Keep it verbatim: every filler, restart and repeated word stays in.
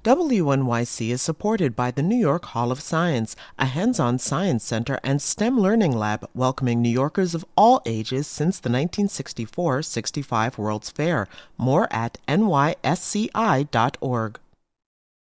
W N Y C is supported by the New York Hall of Science, a hands-on science center and STEM learning lab welcoming New Yorkers of all ages since the nineteen sixty-four sixty-five World's Fair. More at N Y S C I dot org.